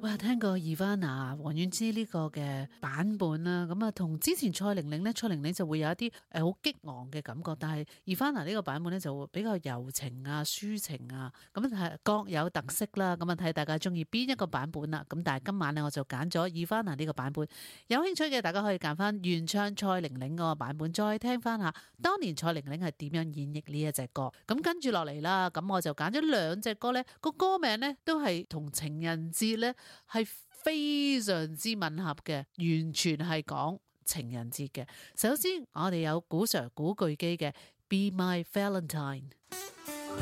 哇，聽過 Ivana 王菀之呢個嘅版本啦，咁啊同之前蔡玲玲咧，蔡玲玲就會有一啲好激昂嘅感覺，但係 Ivana 呢個版本咧就會比較柔情啊、抒情啊，咁係各有特色啦。咁啊睇大家中意邊一個版本啦。咁但係今晚咧我就揀咗 Ivana 呢個版本，有興趣嘅大家可以揀翻原唱蔡玲玲嗰個版本，再聽翻下當年蔡玲玲係點樣演繹呢一隻歌。咁跟住落嚟啦，咁我就揀咗兩隻歌咧，個歌名咧都係同情人節咧係非常之吻合嘅，完全係講情人節嘅。首先我哋有古 Sir 古巨基嘅 Be My Valentine。